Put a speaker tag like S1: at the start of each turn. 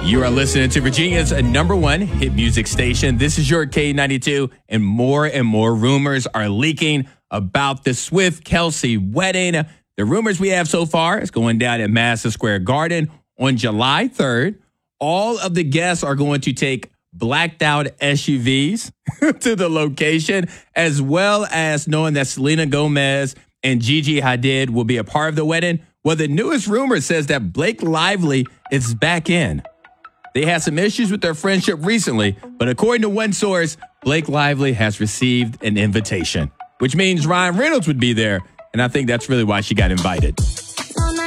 S1: You are listening to Virginia's number one hit music station. This is your K92, and more rumors are leaking about the Swift-Kelsey wedding. The rumors we have so far is going down at Madison Square Garden on July 3rd. All of the guests are going to take blacked out SUVs to the location, as well as knowing that Selena Gomez and Gigi Hadid will be a part of the wedding. Well, the newest rumor says that Blake Lively is back in. They had some issues with their friendship recently, but according to one source, Blake Lively has received an invitation, which means Ryan Reynolds would be there, and I think that's really why she got invited.